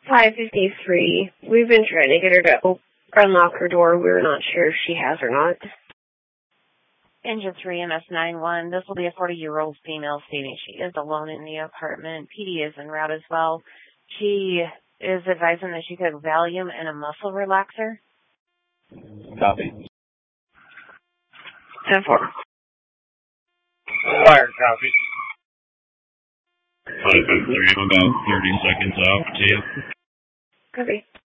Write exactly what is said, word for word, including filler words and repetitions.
five fifty-three. We've been trying to get her to op- unlock her door. We're not sure if she has or not. Engine three M S nine one. This will be a forty-year-old female stating she is alone in the apartment. P D is en route as well. She is advising that she took Valium and a muscle relaxer. Copy. ten four. Fire, copy. five fifty-three, I'm about thirty seconds out to you. Copy.